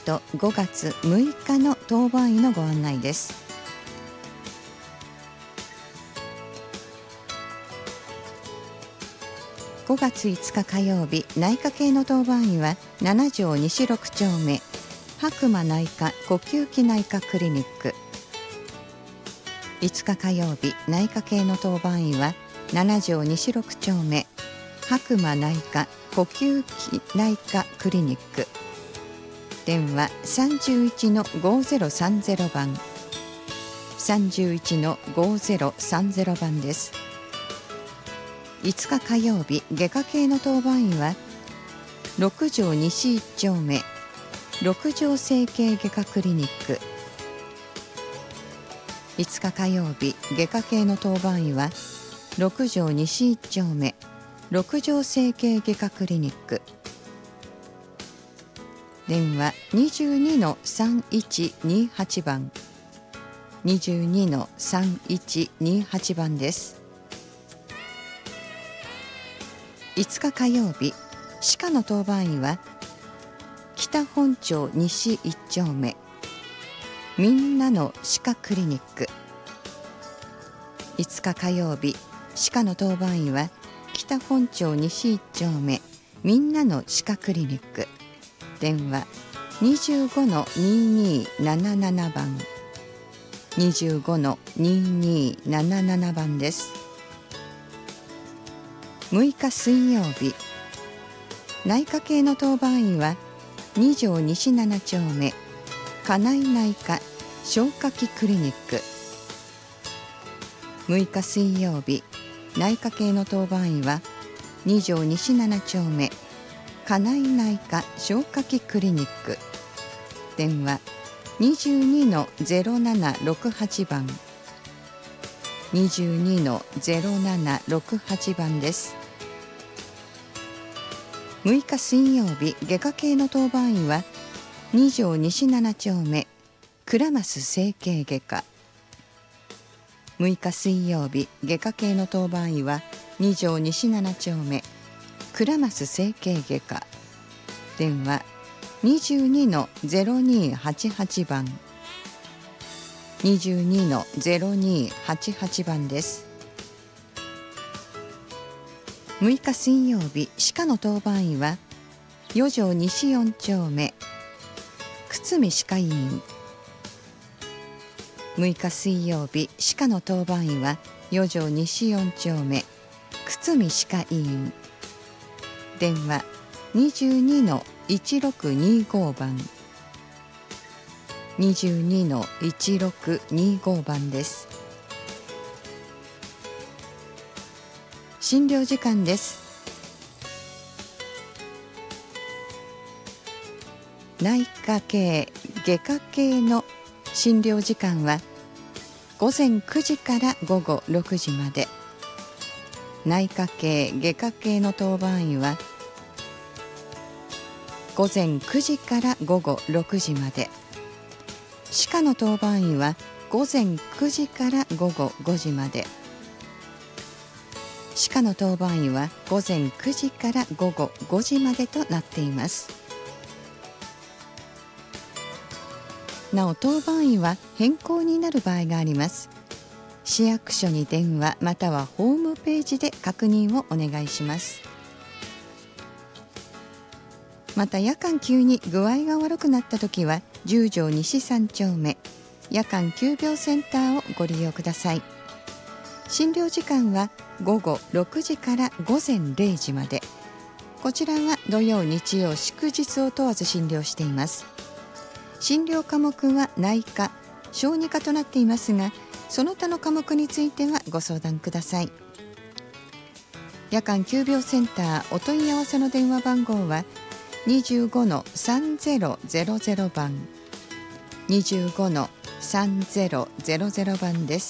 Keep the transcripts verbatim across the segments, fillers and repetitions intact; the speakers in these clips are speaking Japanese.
とごがつむいかの当番医のご案内です。ごがついつか火曜日、内科系の当番医はなな条西ろく丁目白馬内科呼吸器内科クリニック。いつか火曜日、内科系の当番医はなな条西ろく丁目白馬内科呼吸器内科クリニック。電話 さんじゅういちのごぜろさんぜろ 番 さんじゅういちのごぜろさんぜろ 番です。いつか火曜日、外科系の当番医はろく条西いち丁目六条整形外科クリニック。いつか火曜日、外科系の当番医はろく条西いち丁目六条整形外科クリニック。電話 にじゅうにのさんいちにはち 番 にじゅうにのさんいちにはち 番です。いつか火曜日、歯科の当番医は北本町西いち丁目みんなの歯科クリニック。いつか火曜日、歯科の当番医は北本町西いち丁目みんなの歯科クリニック。電話 にじゅうごのにになななな 番 にじゅうごのにになななな 番です。むいか水曜日、内科系の当番医はに条西なな丁目家内内科消化器クリニック。むいか水曜日、内科系の当番医はに条西なな丁目家内内科消化器クリニック。電話 にじゅうにのぜろななろくはち 番 にじゅうにのぜろななろくはち 番です。むいか水曜日、外科系の当番医はに条西なな丁目倉増整形外科。むいか水曜日、外科系の当番医はに条西なな丁目倉増整形外科。電話 にじゅうにのぜろにはちはち 番 にじゅうにのぜろにはちはち 番です。むいか水曜日、歯科の当番医はよ条西よん丁目久住歯科医院。むいか水曜日、歯科の当番医はよ条西よん丁目久住歯科医院。電話 にじゅうにのいちろくにご 番 にじゅうにのいちろくにご 番です。診療時間です。内科系、外科系の診療時間はごぜんくじからごごろくじまで。内科系、外科系の当番医はごぜんくじからごごろくじまで。歯科の当番医はごぜんくじからごごごじまで。歯科の当番医はごぜんくじからごごごじまでとなっています。なお、当番医は変更になる場合があります。市役所に電話またはホームページで確認をお願いします。また、夜間急に具合が悪くなったときはじゅう条西さん丁目夜間急病センターをご利用ください。診療時間はごごろくじからごぜんれいじまで。こちらは土曜日曜祝日を問わず診療しています。診療科目は内科小児科となっていますが、その他の科目についてはご相談ください。夜間急病センターお問い合わせの電話番号はにじゅうごのさんぜろぜろぜろ 番 にじゅうごのさんぜろぜろぜろ 番です。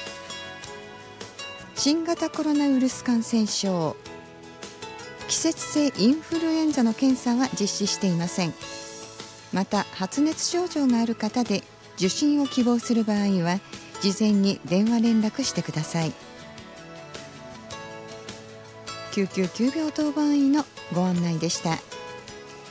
新型コロナウイルス感染症、季節性インフルエンザの検査は実施していません。また、発熱症状がある方で受診を希望する場合は事前に電話連絡してください。救急急病当番医のご案内でした。